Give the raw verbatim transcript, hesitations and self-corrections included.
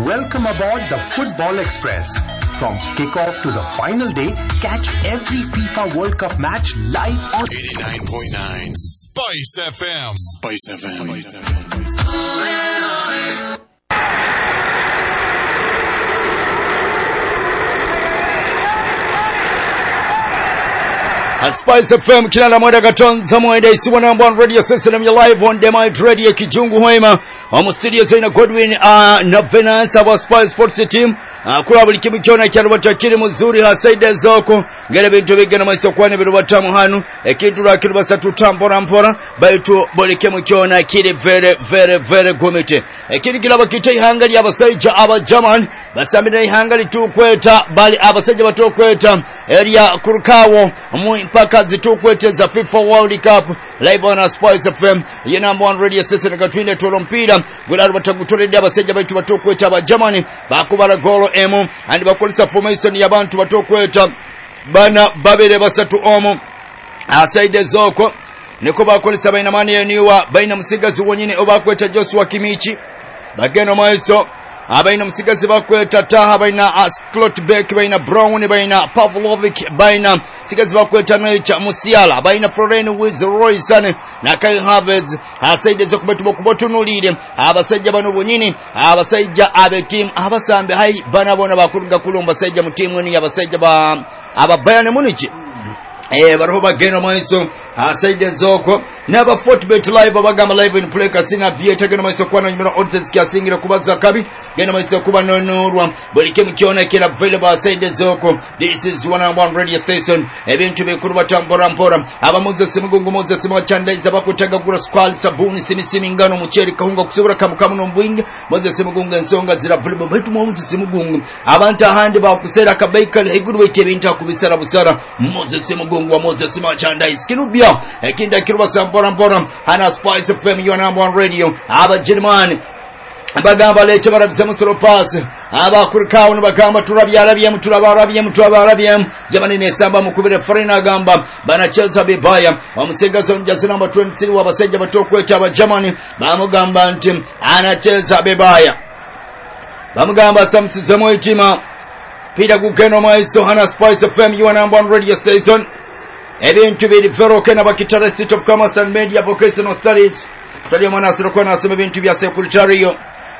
Welcome aboard the Football Express. From kickoff to the final day, catch every FIFA World Cup match live on eighty-nine point nine Spice F M. Spice F M. Spice F M. A Spice F M kinala mweda katonza mweda isiwa number one radio station ya live on Dema Radio Kijungu Hoima omu studio zina Godwin uh, na Venance aba Spice Sports team uh, kula buli kimu kyona kyalo batakiri muzuri hasaide zoko ngere bintu bigena maiso kwane biru batamu hanu ekintu rakiri basatu tambora mpora baitu buli kimu kyona kiri very very very gomete ekiri kilaba kitei hangali abasaija aba German basambira hangali tu kweta bali abasaija batokweta area kurukawo mu mpaka zitukweteza FIFA World Cup live on Spice F M ye number one radio station katwine tolompira gulalo batagutolede abaseja baitu batokweta aba Germany bakubala golo emu and bakolisa formation y'abantu batokweta bana babere basatu omu asaide zoko niko bakolisa baina mani yeniwa baina musigazi wonyine obakweta Joshua Kimichi bageno maiso abaina musigazi bakweta Taha baina Asklotbeck baina Brown baina Pavlovic baina sigazi bakweta Nature Musiala baina Florent with Royson na Kai Havertz asaide zo kubetubo kubotunulire abasajja bano bonyini abasajja abe team abasambe hai bana bona bakurunga kulumba sajja mu team ni abasajja ba aba Bayern Munich eh baroba geno maiso asaide zoko never fought bet live abagamba live in play kasina vieta geno maiso kwa nyimira odds kyasingira kubaza kabi geno maiso kuba nonurwa bulike mkiona kila available asaide zoko. This is one on one radio station ebintu bikuruba tambora mpora abamuze simugungu muze simu chandiza bakutaga gura squal sabuni simisimi ngano mucheri kahunga kusubura kamukamu no mbwinga muze simugungu ensonga zira available betu muze simugungu abantu ahandi bakusera kabaika iguru bete bintu kubisara busara muze simugungu wa Moses Simachandais kinubia ekinda kiruba sampora mpora hana Spice F M your number one radio aba German bagamba lete barabisa musoro pass aba kurikawo nibagamba turabyarabye muturabarabye muturabarabye jamani nesamba mukubire foreigner gamba bana Chelsea bibaya omusega zonja number twenty-three wabasajja batokweta aba Germany bamugamba nti ana Chelsea bibaya bamugamba samsize mwetima pira gukeno maiso hana Spice F M your number one radio station ebintu biri vero kena bakitara state of commerce and media vocational studies tali mwana sirokona asema bintu bya secretary